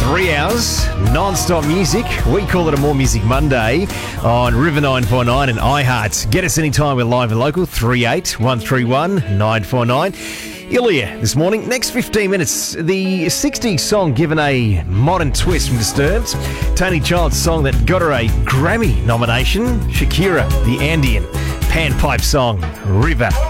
3 hours, non-stop music. We call it a More Music Monday on River 949 and iHeart. Get us anytime we're live and local, 38 131 949. Ilya this morning. Next 15 minutes, the 60s song given a modern twist from Disturbed. Tony Child's song that got her a Grammy nomination. Shakira, the Andean panpipe song, River.